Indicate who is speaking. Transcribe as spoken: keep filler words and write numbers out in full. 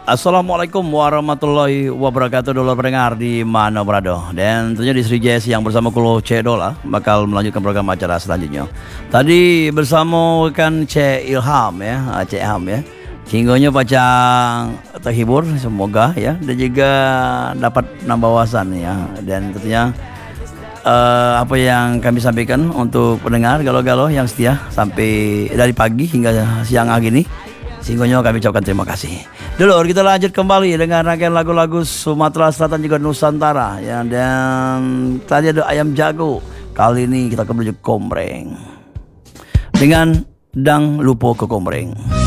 Speaker 1: Assalamualaikum warahmatullahi wabarakatuh, dulur pendengar di mana berada. Dan tentunya di Sri Jesi yang bersama Kulo Cedola bakal melanjutkan program acara selanjutnya. Tadi bersama kan Cek Ilham ya, Cek Ilham ya. Singgonya pacang terhibur semoga ya, dan juga dapat nambah wawasan ya. Dan tentunya uh, apa yang kami sampaikan untuk pendengar galau-galau yang setia sampai dari pagi hingga siang hari ini, singgonya kami ucapkan terima kasih. Dulu kita lanjut kembali dengan rangkaian lagu-lagu Sumatera Selatan juga Nusantara ya. Dan tadi ada Ayam Jago, kali ini kita akan menuju Komreng dengan Dang Lupo ke Komreng.